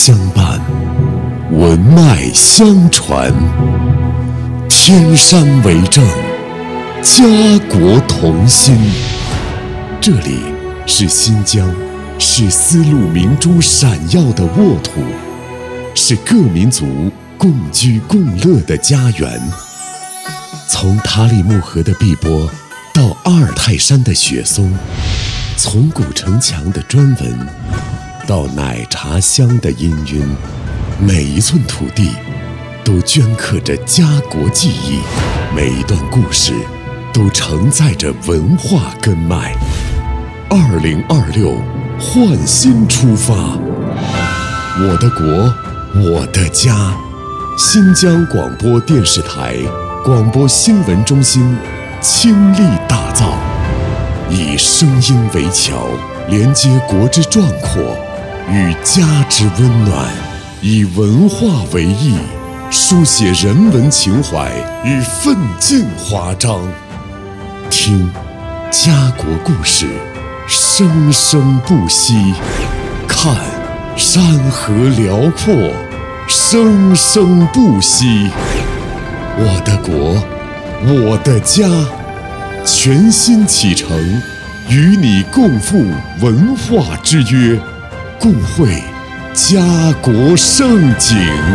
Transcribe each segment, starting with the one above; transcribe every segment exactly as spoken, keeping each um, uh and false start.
相伴，文脉相传，天山为证，家国同心。这里是新疆，是丝路明珠闪耀的沃土，是各民族共居共乐的家园。从塔里木河的碧波到阿尔泰山的雪松，从古城墙的砖纹到奶茶香的氤氲，每一寸土地都镌刻着家国记忆，每一段故事都承载着文化根脉。二零二六，焕新出发，我的国，我的家。新疆广播电视台广播新闻中心倾力打造，以声音为桥，连接国之壮阔与家之温暖，以文化为翼，书写人文情怀与奋进华章。听家国故事，生生不息；看山河辽阔，生生不息。我的国，我的家，全新启程，与你共赴文化之约，共绘家国盛景。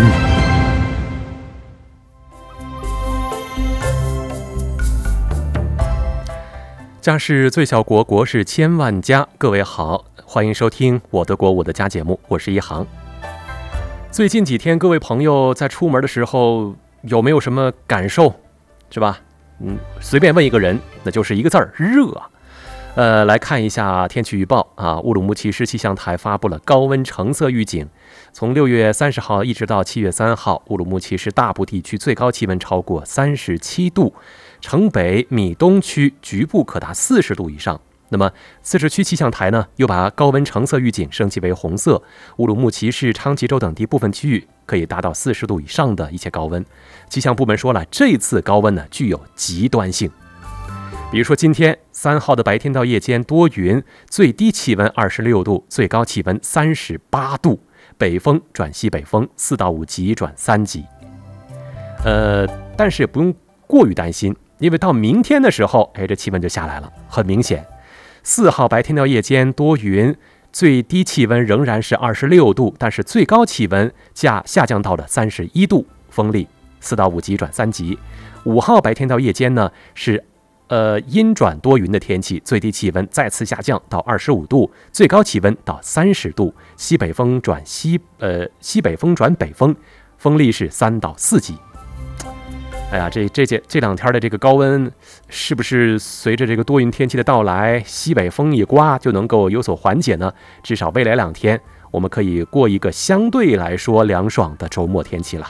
家是最小国，国是千万家。各位好，欢迎收听我的国我的家节目，我是一航。最近几天各位朋友在出门的时候有没有什么感受，是吧？嗯，随便问一个人，那就是一个字儿，热。呃，来看一下天气预报啊，乌鲁木齐市气象台发布了高温橙色预警，从六月三十号一直到七月三号，乌鲁木齐市大部地区最高气温超过三十七度，城北、米东区局部可达四十度以上。那么自治区气象台呢，又把高温橙色预警升级为红色，乌鲁木齐市、昌吉州等地部分区域可以达到四十度以上的一切高温。气象部门说了，这次高温呢具有极端性。比如说今天三号的白天到夜间多云，最低气温二十六度，最高气温三十八度，北风转西北风，四到五级转三级。呃，但是不用过于担心，因为到明天的时候，哎，这气温就下来了。很明显，四号白天到夜间多云，最低气温仍然是二十六度，但是最高气温下下降到了三十一度，风力四到五级转三级。五号白天到夜间呢是呃阴转多云的天气，最低气温再次下降到二十五度，最高气温到三十度，西北风转西呃西北风转北风，风力是三到四级。哎呀，这这这这两天的这个高温，是不是随着这个多云天气的到来，西北风一刮就能够有所缓解呢？至少未来两天，我们可以过一个相对来说凉爽的周末天气了。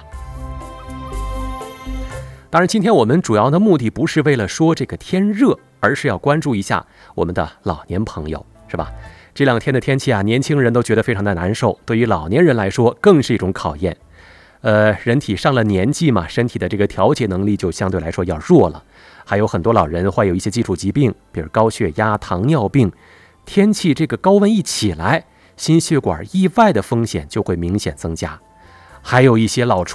当然，今天我们主要的目的不是为了说这个天热，而是要关注一下我们的老年朋友，是吧？这两天的天气啊，年轻人都觉得非常的难受，对于老年人来说更是一种考验。呃，人体上了年纪嘛，身体的这个调节能力就相对来说要弱了。还有很多老人患有一些基础疾病，比如高血压、糖尿病。天气这个高温一起来，心血管意外的风险就会明显增加。还有一些老